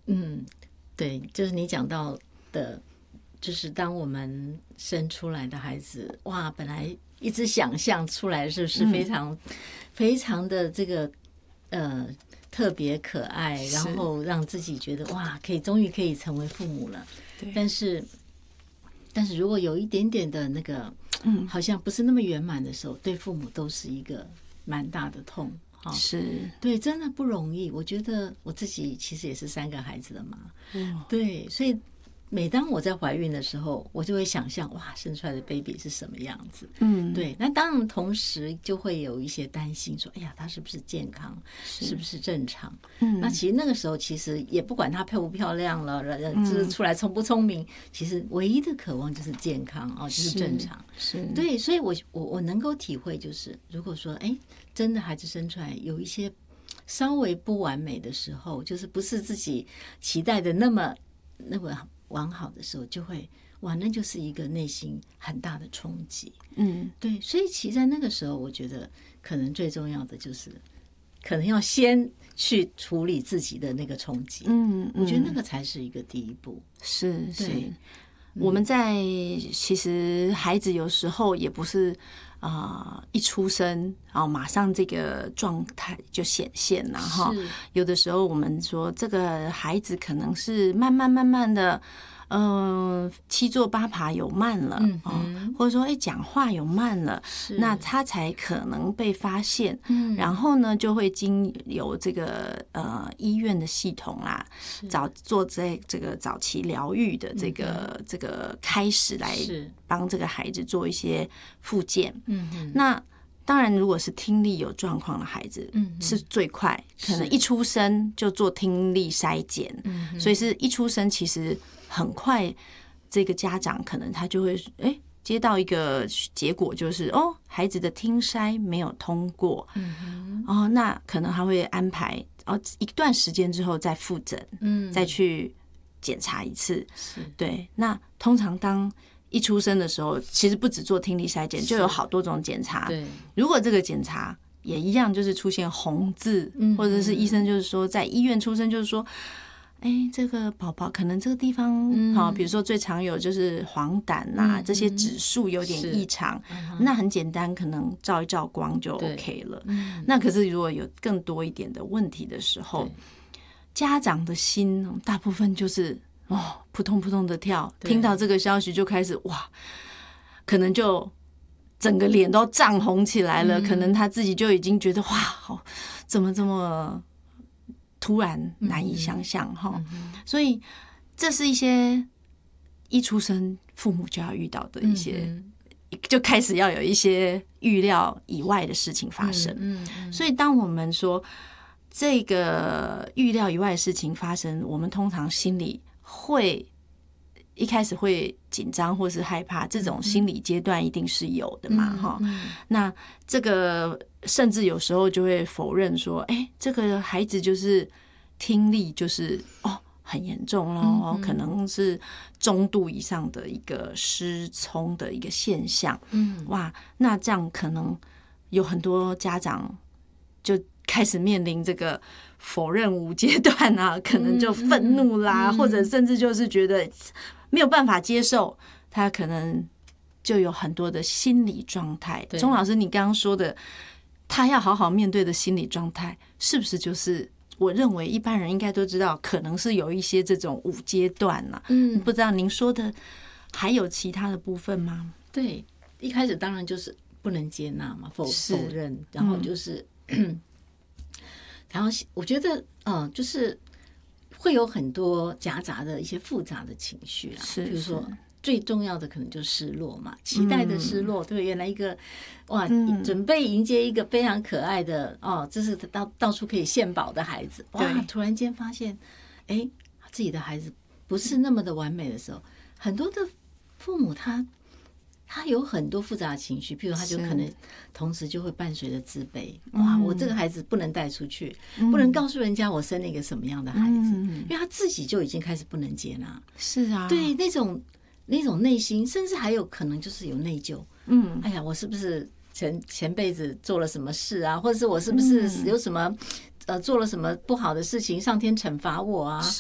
嗯，对，就是你讲到的，就是当我们生出来的孩子，哇，本来一直想象出来的是非常、非常的这个特别可爱，然后让自己觉得哇，终于可以成为父母了。但是如果有一点点的那个，好像不是那么圆满的时候，对父母都是一个蛮大的痛。 是， 对，真的不容易。我觉得我自己其实也是3个孩子的妈，对，所以每当我在怀孕的时候，我就会想象哇，生出来的 baby 是什么样子。对。那当然，同时就会有一些担心，说，哎呀，他是不是健康，是不是正常？那其实那个时候，其实也不管他漂不漂亮了，就是出来聪不聪明，其实唯一的渴望就是健康就是正常。对，所以我能够体会，就是如果说，哎，真的孩子生出来有一些稍微不完美的时候，就是不是自己期待的那么完好的时候，就会哇，那就是一个内心很大的冲击。对，所以其实在那个时候，我觉得可能最重要的就是，可能要先去处理自己的那个冲击。我觉得那个才是一个第一步。 是，我们其实孩子有时候也不是一出生马上这个状态就显现了哈。有的时候我们说这个孩子可能是慢慢的7坐8爬有慢了，或者说讲话有慢了，那他才可能被发现。然后呢，就会经由这个医院的系统啦，做这个早期疗愈的这个开始来帮这个孩子做一些复健。那当然，如果是听力有状况的孩子，是最快，可能一出生就做听力筛检，所以是一出生其实很快，这个家长可能他就会接到一个结果，就是孩子的听筛没有通过，那可能他会安排一段时间之后再复诊，再去检查一次。对，那通常当一出生的时候，其实不只做听力筛检，就有好多种检查。对，如果这个检查也一样，就是出现红字，或者是医生就是说在医院出生，就是说，这个宝宝可能这个地方比如说最常有就是黄疸这些指数有点异常，那很简单，可能照一照光就 OK 了。那可是如果有更多一点的问题的时候，家长的心大部分就是扑通扑通的跳，听到这个消息就开始哇，可能就整个脸都涨红起来了，可能他自己就已经觉得哇，怎么这么突然难以想象哈。所以这是一些一出生父母就要遇到的一些，就开始要有一些预料以外的事情发生。所以当我们说这个预料以外的事情发生，我们通常心里会一开始会紧张或是害怕，这种心理阶段一定是有的嘛那这个甚至有时候就会否认说，这个孩子就是听力就是很严重咯，可能是中度以上的一个失聪的一个现象。哇，那这样可能有很多家长就开始面临这个否认无阶段可能就愤怒啦，或者甚至就是觉得没有办法接受，他可能就有很多的心理状态。钟老师，你刚刚说的他要好好面对的心理状态，是不是就是我认为一般人应该都知道，可能是有一些这种5阶段不知道您说的还有其他的部分吗？ 对，一开始当然就是不能接纳嘛，否认，然后就是然后我觉得就是会有很多夹杂的一些复杂的情绪啦，比如说最重要的可能就失落嘛，期待的失落，对，原来一个准备迎接一个非常可爱的这是到处可以献宝的孩子，哇，突然间发现自己的孩子不是那么的完美的时候，很多的父母他有很多复杂的情绪，譬如他就可能同时就会伴随着自卑，哇，我这个孩子不能带出去，不能告诉人家我生了一个什么样的孩子，因为他自己就已经开始不能接纳。 是啊， 对，那种内心，甚至还有可能就是有内疚。哎呀，我是不是前辈子做了什么事啊，或者是我是不是有什么做了什么不好的事情，上天惩罚我啊？